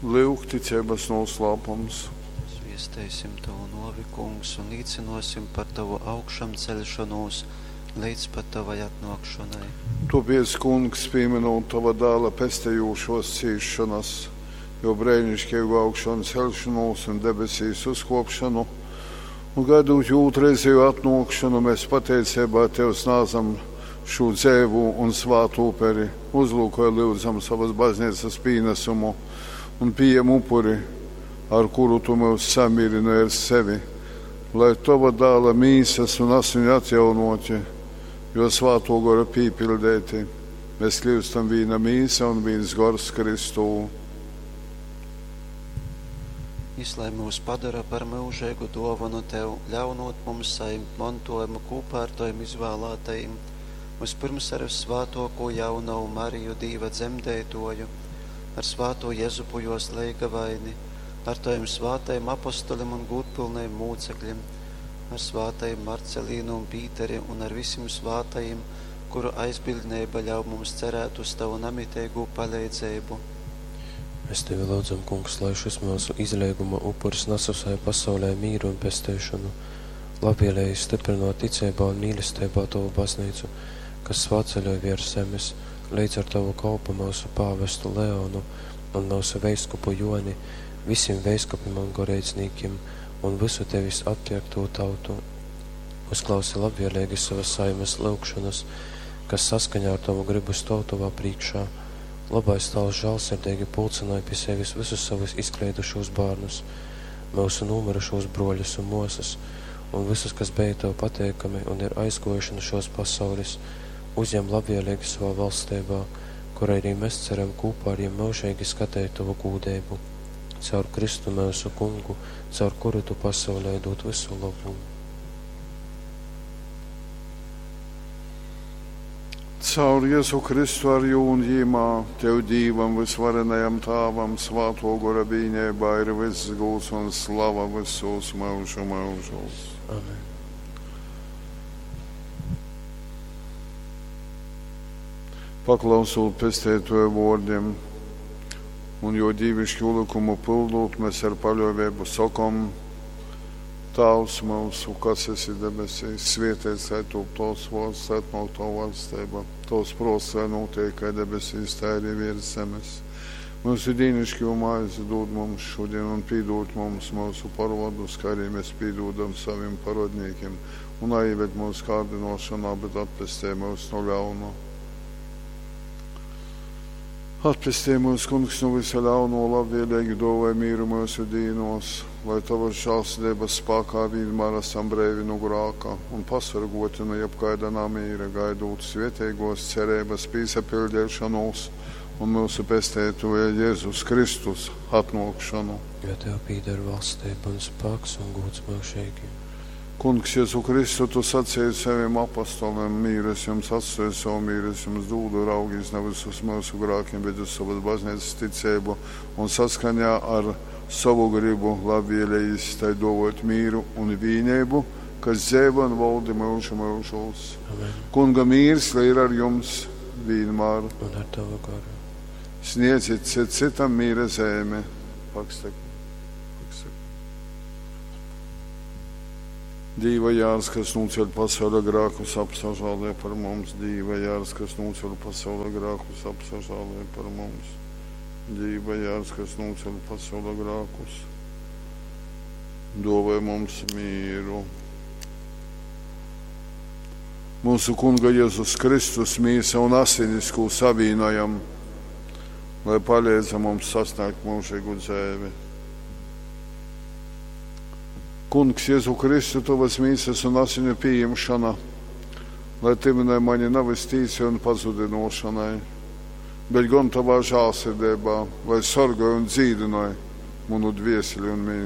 Lūk, ticības noslēpums. Sviestēsim Tavu novi, Kungs, un līdzinosim par Tavu augšam celšanos līdz pat Tavai atnākšanai. Tāpēc, Kungs, pieminot Tava dēla pestējūšos cīšanas, jo brēnišķīgu augšanu celšanos un debesīs uzkopšanu, un gaidot jūtreizēju atnākšanu, mēs pateicībā Tev snāzam šo dzēvu un svātu uperi, uzlūkoja lūdzam savas baznīcas pīnesumu un pieejam upuri, ar kuru Tu mūs samīrināji ar sevi, lai Tava dēla mīsas un asiņu atjaunoti, jo svāto gara pīpildēti, mēs kļūstam vīna mīsa un vīns gars Kristū. Lai mūs padara par mūžēgu dovanu Tev, ļaunot mums saimt mantojumu kopā ar Taviem izvēlētajiem, vispirms ar svātoko jauno Mariju Dīva dzemdētoju, ar svāto Jezupu jos leiga vaini, ar Taviem svātajiem apostolim un gūtpilniem mūcekļiem, ar svātajiem Marcelīnu un Pīteri un ar visiem svātajiem, kuru aizbildnība ļauj mums cerēt uz Tavu namitēgu palīdzību. Mēs Tevi lūdzam, Kungs, lai šis mūsu izlieguma upuris nesusāja pasaulē mīru un pestēšanu, labvēlēji stiprinot ticībā un mīlestībā Tavu baznīcu, kas svāceļoja virs zemes, līdz ar Tavu kalpu mūsu pāvestu Leonu un mūsu veiskupu Joni, visiem veiskupiem un gorēcnīkiem un visu Tevis attiekto tautu. Uzklausi labvēlīgi savas saimes lūgšanas, kas saskaņā ar Tavu gribu stāv Tavā priekšā. Labais Tēvs žēlsirdīgi pulcināja pie sevis visus savus izklaidušos bērnus, mūsu nomirušos broļus un mosas, un visus, kas bija Tev pateikami un ir aizgojuši no šos pasaules, uzņem labvēlīgi savā valstībā, kurai arī mēs ceram kopā ar jiem mūžīgi skatēt Tavu gūdību. Caur Kristu mūsu Kungu, caur kuru Tu pasaulē dot visu labumu. Caur Jēzu Kristu ar jūnjīmā, Tev Dīvam visvarenajam Tāvam, svāto gara bīņībā ir viss gūts un slava visos mūžu mūžos. Amen. Paklausot pestētoju vārdiem un jo dīvišķu likumu pildot, mēs ar paļāvību sakam: Tēvs mūsu, kas esi debesīs, svētīts lai top Tavs vārds, atnāk Tava valstība, Tavs prāts, lai notiek kā debesīs, tā arī virs zemes. Mūsu dienascho maizi dod mums šodien un piedod mums mūsu parādus, kā arī mēs piedodam saviem parādniekiem, un neieved mūsu kārdinošanā, bet atpestī mūs no ļauna. Atpestī mūs, Kungs, no visa ļauno, labvēlīgi dāvāj mīru mūsu dīnos, lai Tavas žēlsirdības spēkā vienmēr esam brīvi no grēka un pasargoti no jebkaida namīra, gaidot svētīgos cerības piesapildīšanos un mūsu pestētoja Jēzus Kristus atnākšanu. Jo Tev pieder valstība un spēks un gods mūžīgi. Kungs, Jēzu Kristu, Tu sacīji saviem apostoliem: mīres jums atstāju, savu mīres jums dūdu, raugīs nevis uz mūsu grēkiem, bet uz savas baznīcas ticību, un saskaņā ar savu gribu labvēlējis tai dāvāt mīru un vienību, kas dzīvo un valda mūžu mūžos. Kunga mīrs, lai ir ar jums vienmēr. Un ar Tavu garu. Sniedziet citam mīra zeme. Pakstek. Dīva Jārs, kas nūceļ pasaulē grēkus, apsažālē par mums. Dīva Jārs, kas nūceļ pasaulē grēkus, apsažālē par mums. Dīva Jārs, kas nūceļ pasaulē grēkus, dāvāj mums mīru. Mūsu Kunga Jēzus Kristus mīsa un asinis, ko savīnojam, lai palīdza mums sasniegt mūžīgu dzīvi. Kungs, Jēzu Kristu, Tavas mīsas un asiņu pieņemšana, lai Tivinai mani nav tīsi un pazudinošanai, bet gan Tavā žēlsirdībā, lai sargāj un dzīdināj manu dvieseli un mīnu